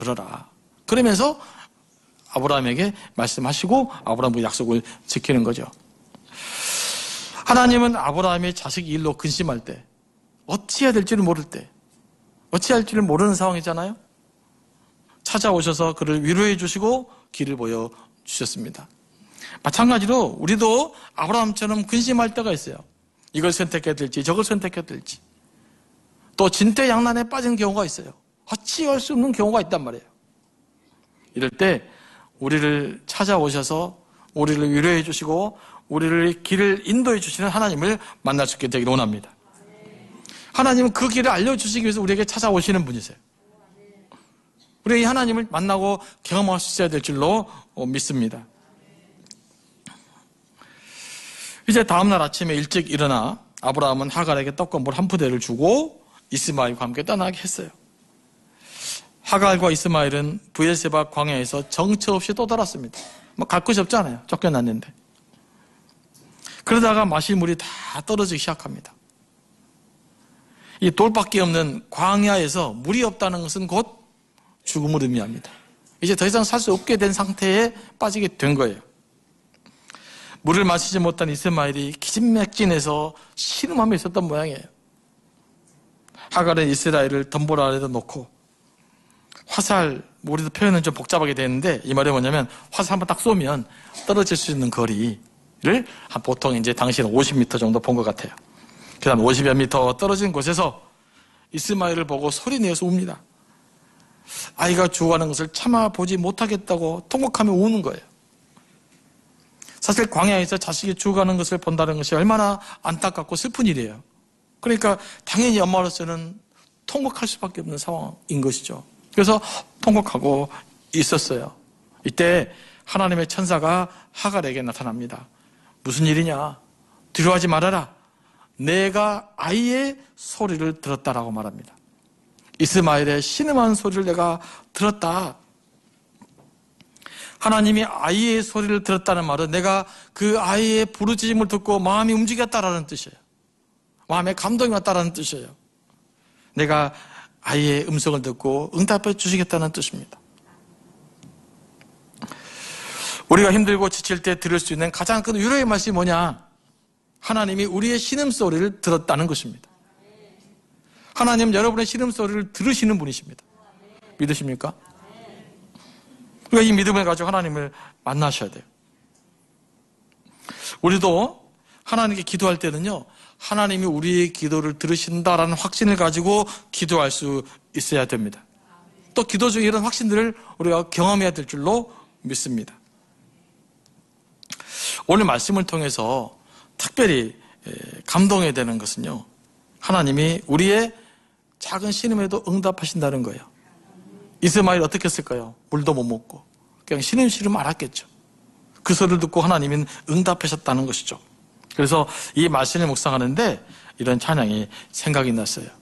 들어라. 그러면서 아브라함에게 말씀하시고 아브라함의 약속을 지키는 거죠. 하나님은 아브라함의 자식 일로 근심할 때, 어찌해야 될지를 모를 때, 어찌할지를 모르는 상황이잖아요. 찾아오셔서 그를 위로해 주시고 길을 보여주셨습니다. 마찬가지로 우리도 아브라함처럼 근심할 때가 있어요. 이걸 선택해야 될지 저걸 선택해야 될지. 또 진퇴양난에 빠진 경우가 있어요. 어찌할 수 없는 경우가 있단 말이에요. 이럴 때 우리를 찾아오셔서 우리를 위로해 주시고 우리를 길을 인도해 주시는 하나님을 만날 수 있게 되기를 원합니다. 하나님은 그 길을 알려주시기 위해서 우리에게 찾아오시는 분이세요. 우리가 이 하나님을 만나고 경험할 수 있어야 될 줄로 믿습니다. 이제 다음날 아침에 일찍 일어나 아브라함은 하갈에게 떡과 물 한 푸대를 주고 이스마엘과 함께 떠나게 했어요. 하갈과 이스마엘은 브엘세바 광야에서 정처 없이 또 돌았습니다. 갈 곳이 없잖아요. 쫓겨났는데. 그러다가 마실 물이 다 떨어지기 시작합니다. 이 돌밖에 없는 광야에서 물이 없다는 것은 곧 죽음을 의미합니다. 이제 더 이상 살 수 없게 된 상태에 빠지게 된 거예요. 물을 마시지 못한 이스마엘이 기진맥진해서 신음하며 있었던 모양이에요. 하갈은 이스라엘을 덤불 아래다 놓고 화살, 우리도 표현은 좀 복잡하게 되는데 이 말이 뭐냐면 화살 한번 딱 쏘면 떨어질 수 있는 거리를 보통 이제 당시는 50m 정도 본 것 같아요. 그 다음 50여 미터 떨어진 곳에서 이스마엘을 보고 소리내어서 웁니다. 아이가 죽어가는 것을 참아보지 못하겠다고 통곡하며 우는 거예요. 사실 광야에서 자식이 죽어가는 것을 본다는 것이 얼마나 안타깝고 슬픈 일이에요. 그러니까 당연히 엄마로서는 통곡할 수밖에 없는 상황인 것이죠. 그래서 통곡하고 있었어요. 이때 하나님의 천사가 하갈에게 나타납니다. 무슨 일이냐? 두려워하지 말아라. 내가 아이의 소리를 들었다라고 말합니다. 이스마엘의 신음한 소리를 내가 들었다. 하나님이 아이의 소리를 들었다는 말은 내가 그 아이의 부르짖음을 듣고 마음이 움직였다라는 뜻이에요. 마음에 감동이 왔다라는 뜻이에요. 내가 아이의 음성을 듣고 응답해 주시겠다는 뜻입니다. 우리가 힘들고 지칠 때 들을 수 있는 가장 큰 위로의 말씀이 뭐냐? 하나님이 우리의 신음소리를 들었다는 것입니다. 하나님은 여러분의 신음소리를 들으시는 분이십니다. 믿으십니까? 우리가 이 믿음을 가지고 하나님을 만나셔야 돼요. 우리도 하나님께 기도할 때는요, 하나님이 우리의 기도를 들으신다라는 확신을 가지고 기도할 수 있어야 됩니다. 또 기도 중에 이런 확신들을 우리가 경험해야 될 줄로 믿습니다. 오늘 말씀을 통해서 특별히 감동해야 되는 것은요, 하나님이 우리의 작은 신음에도 응답하신다는 거예요. 이스마엘 어떻게 했을까요? 물도 못 먹고 그냥 신음 알았겠죠. 그 소리를 듣고 하나님은 응답하셨다는 것이죠. 그래서 이 말씀을 묵상하는데 이런 찬양이 생각이 났어요.